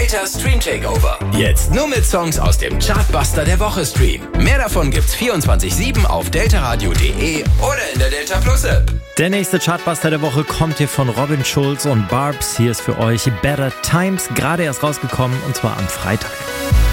Delta Stream Takeover. Jetzt nur mit Songs aus dem Chartbuster der Woche Stream. Mehr davon gibt's 24/7 auf deltaradio.de oder in der Delta Plus App. Der nächste Chartbuster der Woche kommt hier von Robin Schulz und Barbs. Hier ist für euch Better Times, gerade erst rausgekommen und zwar am Freitag.